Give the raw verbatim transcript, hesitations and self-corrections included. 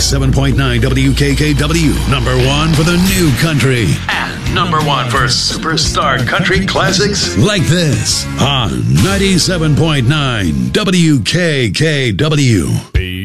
ninety-seven point nine W K K W. Number one for the new country. And number one for superstar country classics like this on ninety-seven point nine W K K W.